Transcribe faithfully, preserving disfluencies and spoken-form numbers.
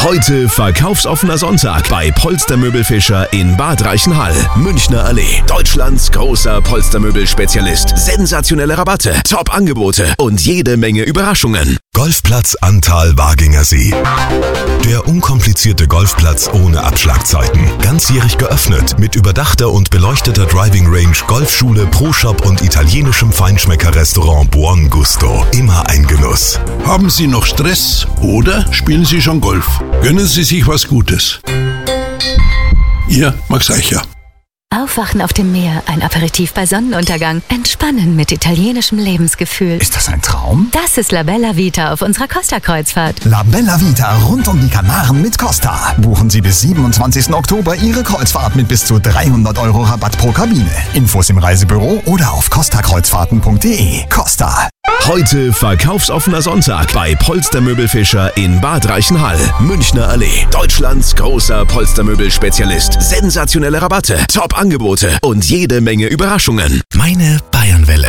Heute verkaufsoffener Sonntag bei Polstermöbelfischer in Bad Reichenhall, Münchner Allee. Deutschlands großer Polstermöbelspezialist. Sensationelle Rabatte, Top-Angebote und jede Menge Überraschungen. Golfplatz Antal-Waginger See. Der unkomplizierte Golfplatz ohne Abschlagzeiten. Ganzjährig geöffnet mit überdachter und beleuchteter Driving Range, Golfschule, Pro-Shop und italienischem Feinschmecker-Restaurant Buon Gusto. Immer ein Genuss. Haben Sie noch Stress oder spielen Sie schon Golf? Gönnen Sie sich was Gutes. Ihr Max Reicher. Aufwachen auf dem Meer, ein Aperitif bei Sonnenuntergang, entspannen mit italienischem Lebensgefühl. Ist das ein Traum? Das ist La Bella Vita auf unserer Costa-Kreuzfahrt. La Bella Vita rund um die Kanaren mit Costa. Buchen Sie bis siebenundzwanzigsten Oktober Ihre Kreuzfahrt mit bis zu dreihundert Euro Rabatt pro Kabine. Infos im Reisebüro oder auf costa kreuzfahrten punkt de. Costa. Heute verkaufsoffener Sonntag bei Polstermöbelfischer in Bad Reichenhall, Münchner Allee. Deutschlands großer Polstermöbelspezialist. Sensationelle Rabatte, Top-Angebote und jede Menge Überraschungen. Meine Bayernwelle.